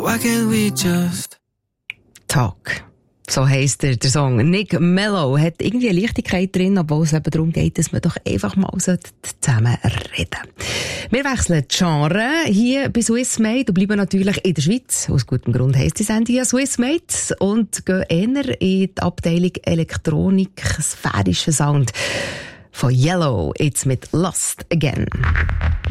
why can't we just Talk. So heisst der Song. Nick Mello hat irgendwie eine Leichtigkeit drin, obwohl es eben darum geht, dass man doch einfach mal zusammen reden. Wir wechseln die Genre hier bei Swissmade und bleiben natürlich in der Schweiz. Aus gutem Grund heisst die Sendung ja Swissmade und gehen eher in die Abteilung Elektronik, sphärischer Sound von Yellow, jetzt mit Lost Again.